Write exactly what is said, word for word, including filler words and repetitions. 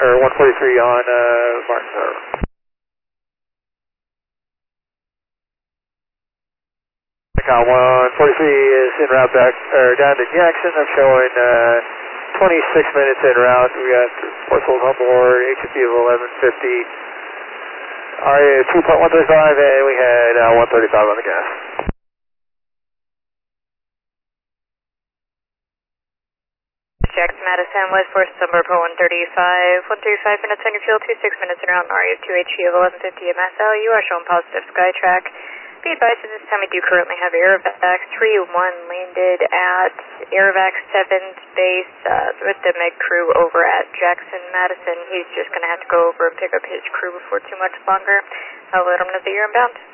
or one forty-three on uh, Martin Road. Icon one forty-three is en route back, or down to Jackson. I'm showing uh, twenty-six minutes en route. We got four souls on board, H F P of eleven fifty, R A two point one three five, and we had uh, one thirty-five on the gas. Jackson Madison, West Force number per one thirty-five, one thirty-five minutes on your fuel, twenty-six minutes en route, and R A two H P of eleven fifty M S L. You are showing positive Skytrack. Be advised at this time we do currently have Aerovac three one landed at Aerovac seven's base uh, with the med crew over at Jackson Madison. He's just going to have to go over and pick up his crew before too much longer. I'll let him know that you're inbound.